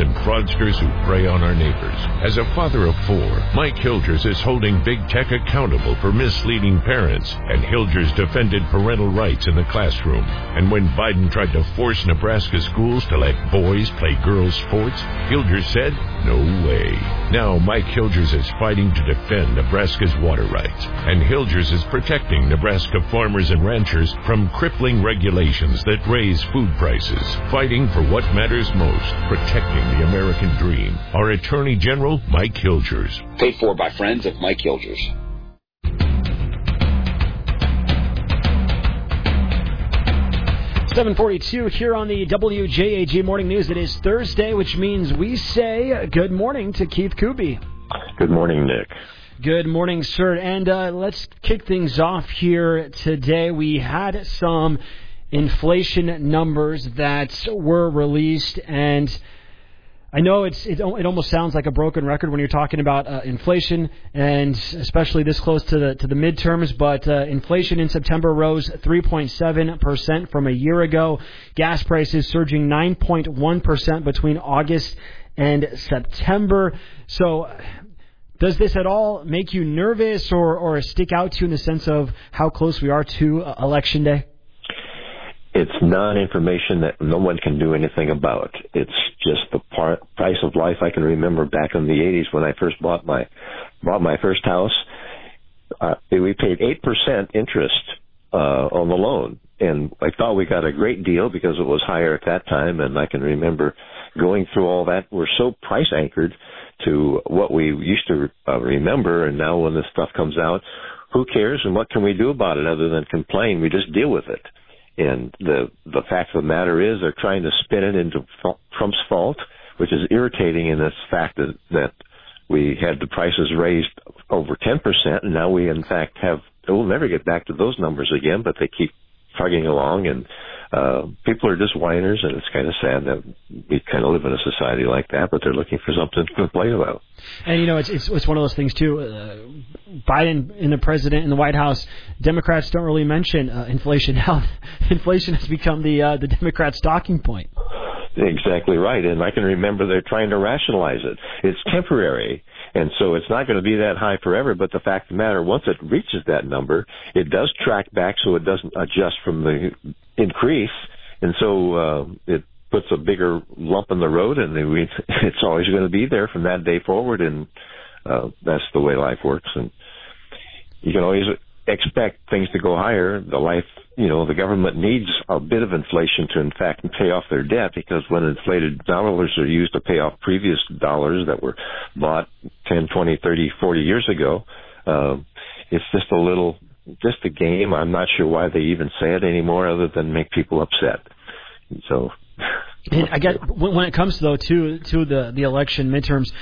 and fraudsters who prey on our neighbors. As a father of 4, Mike Hilgers is holding big tech accountable for misleading parents, and Hilgers defended parental rights in the classroom. And when Biden tried to force Nebraska schools to let boys play girls' sports, Hilgers said, no way. Now Mike Hilgers is fighting to defend Nebraska's water rights, and Hilgers is protecting Nebraska farmers and ranchers from crippling regulations that raise food prices, fighting for what matters most, protecting the American dream. Our Attorney General, Mike Hilgers. Paid for by friends of Mike Hilgers. .742 here on the WJAG Morning News. It is Thursday, which means we say good morning to Keith Kuby. Good morning, Nick. Good morning, sir. And let's kick things off here today. We had some inflation numbers that were released, and I know it almost sounds like a broken record when you're talking about inflation, and especially this close to the midterms, but inflation in September rose 3.7% from a year ago. Gas prices surging 9.1% between August and September. So does this at all make you nervous or stick out to you in the sense of how close we are to Election Day? It's non-information that no one can do anything about. It's just the price of life. I can remember back in the 80s when I first bought my first house. We paid 8% interest on the loan, and I thought we got a great deal because it was higher at that time. And I can remember going through all that. We're so price anchored to what we used to remember, and now when this stuff comes out, who cares and what can we do about it other than complain? We just deal with it. And the fact of the matter is they're trying to spin it into Trump's fault, which is irritating in this fact that we had the prices raised over 10%, and now we, in fact, we'll never get back to those numbers again, but they keep chugging along, and people are just whiners, and it's kind of sad that we kind of live in a society like that, but they're looking for something to complain about. And, it's one of those things, too. Biden and the president in the White House, Democrats don't really mention inflation. Now, inflation has become the Democrats' talking point. Exactly right. And I can remember they're trying to rationalize it. It's temporary, and so it's not going to be that high forever. But the fact of the matter, once it reaches that number, it does track back so it doesn't adjust from the increase. And so it puts a bigger lump in the road, and it's always going to be there from that day forward. And that's the way life works. And you can always expect things to go higher. The government needs a bit of inflation to, in fact, pay off their debt, because when inflated dollars are used to pay off previous dollars that were bought 10, 20, 30, 40 years ago, it's just a game. I'm not sure why they even say it anymore other than make people upset. So, and I guess when it comes, though, to the election midterms,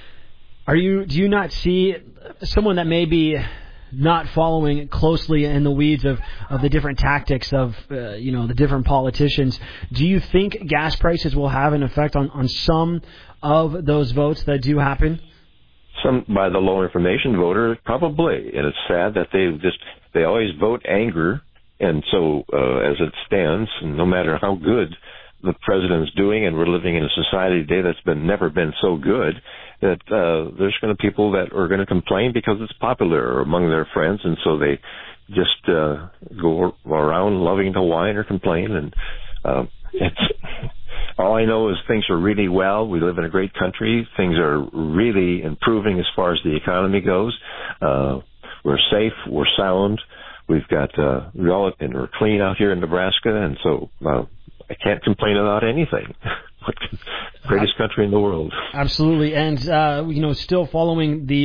do you not see someone that may be not following closely in the weeds of the different tactics of the different politicians? Do you think gas prices will have an effect on some of those votes that do happen? Some by the low information voter, probably, and it's sad that they always vote anger, and so as it stands, no matter how good the president's doing, and we're living in a society today that's never been so good, that there's going to be people that are going to complain because it's popular among their friends, and so they just go around loving to whine or complain. And it's all I know is things are really well. We live in a great country. Things are really improving as far as the economy goes. We're safe. We're sound. We've got and we're clean out here in Nebraska, and so I can't complain about anything. Greatest country in the world. Absolutely. And, still following the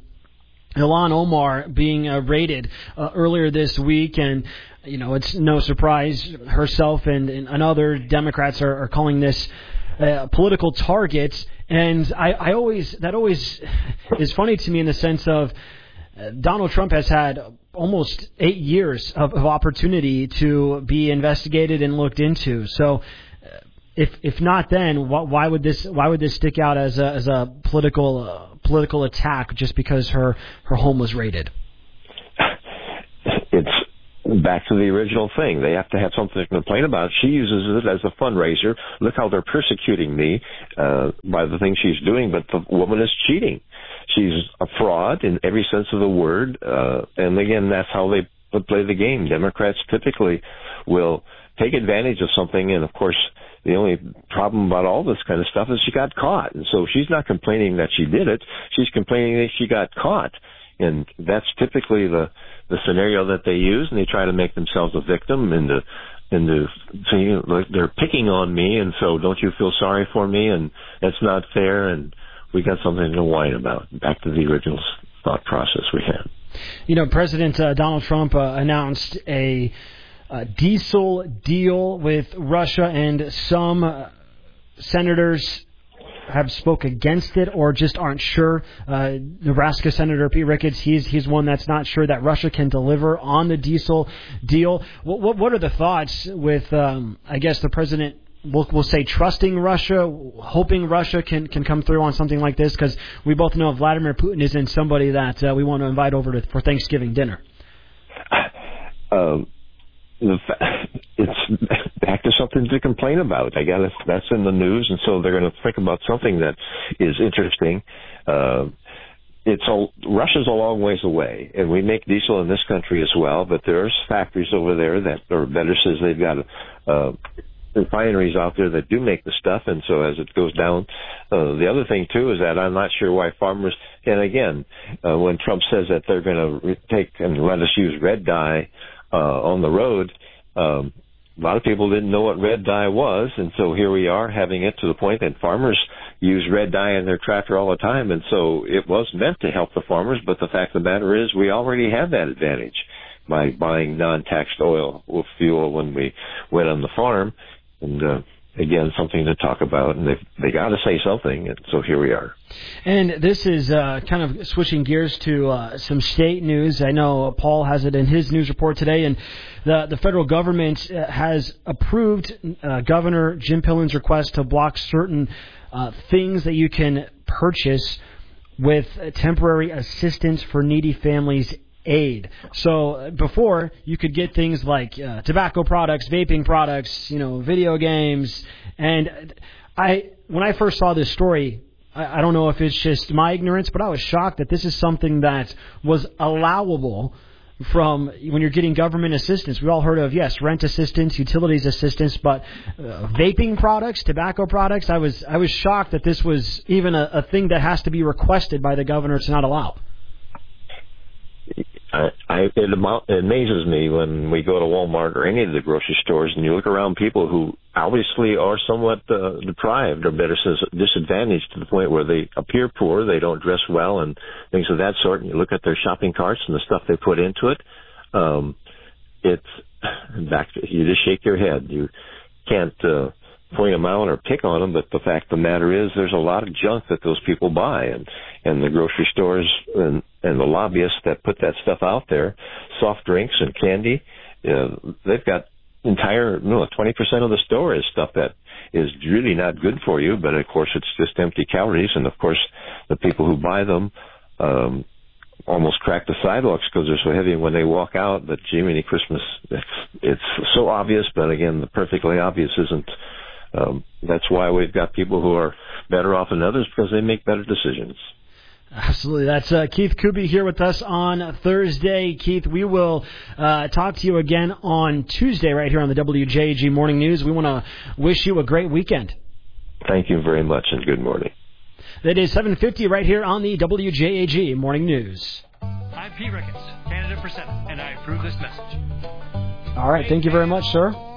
Ilhan Omar being raided earlier this week, and, it's no surprise herself and other Democrats are calling this political targets. And that always is funny to me in the sense of Donald Trump has had almost 8 years of opportunity to be investigated and looked into. So, if not, then why would this stick out as a political attack just because her home was raided? back to the original thing. They have to have something to complain about. She uses it as a fundraiser. Look how they're persecuting me by the things she's doing, but the woman is cheating. She's a fraud in every sense of the word, and again, that's how they play the game. Democrats typically will take advantage of something, and of course, the only problem about all this kind of stuff is she got caught. And so she's not complaining that she did it. She's complaining that she got caught. And that's typically the scenario that they use, and they try to make themselves a victim into saying, look, they're picking on me, and so don't you feel sorry for me, and that's not fair, and we got something to whine about. Back to the original thought process we had. You know, President Donald Trump announced a diesel deal with Russia, and some senators have spoke against it or just aren't sure. Nebraska Senator Pete Ricketts, he's one that's not sure that Russia can deliver on the diesel deal. What are the thoughts with, I guess, the president, we'll say, trusting Russia, hoping Russia can come through on something like this? Because we both know Vladimir Putin isn't somebody that we want to invite over for Thanksgiving dinner. It's back to something to complain about. I guess that's in the news, and so they're going to think about something that is interesting. Russia's a long ways away, and we make diesel in this country as well, but there's factories over there that, or better says, they've got refineries out there that do make the stuff, and so as it goes down, the other thing too is that I'm not sure why farmers, and again, when Trump says that they're going to take and let us use red dye on the road, a lot of people didn't know what red dye was, and so here we are having it to the point that farmers use red dye in their tractor all the time, and so it was meant to help the farmers, but the fact of the matter is we already have that advantage by buying non-taxed oil with fuel when we went on the farm, and again, something to talk about, and they got to say something, and so here we are. And this is kind of switching gears to some state news. I know Paul has it in his news report today, and the federal government has approved Governor Jim Pillen's request to block certain things that you can purchase with temporary assistance for needy families aid. So before, you could get things like tobacco products, vaping products, video games. And when I first saw this story, I don't know if it's just my ignorance, but I was shocked that this is something that was allowable from when you're getting government assistance. We all heard of, yes, rent assistance, utilities assistance, but vaping products, tobacco products, I was shocked that this was even a thing that has to be requested by the governor to not allow. It amazes me when we go to Walmart or any of the grocery stores and you look around people who obviously are somewhat deprived, or better says disadvantaged, to the point where they appear poor, they don't dress well and things of that sort, and you look at their shopping carts and the stuff they put into it, you just shake your head. You can't point them out or pick on them, but the fact of the matter is there's a lot of junk that those people buy, and the grocery stores and the lobbyists that put that stuff out there, soft drinks and candy, they've got 20% of the store is stuff that is really not good for you, but of course it's just empty calories, and of course the people who buy them almost crack the sidewalks because they're so heavy when they walk out. But Jiminy Christmas, it's so obvious, but again, the perfectly obvious isn't. That's why we've got people who are better off than others, because they make better decisions. Absolutely. That's Keith Kuby here with us on Thursday. Keith, we will talk to you again on Tuesday right here on the WJAG Morning News. We want to wish you a great weekend. Thank you very much, and good morning. That is 7:50 right here on the WJAG Morning News. I'm Pete Ricketts, candidate for Senate, and I approve this message. All right. Thank you very much, sir.